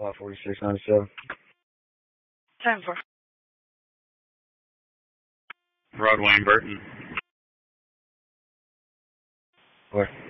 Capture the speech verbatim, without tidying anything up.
five forty-six ninety-seven. ten four. Rod Wayne Burton. Where?